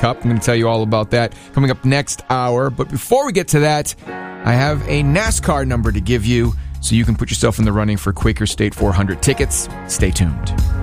Cup. I'm going to tell you all about that coming up next hour. But before we get to that, I have a NASCAR number to give you so you can put yourself in the running for Quaker State 400 tickets. Stay tuned.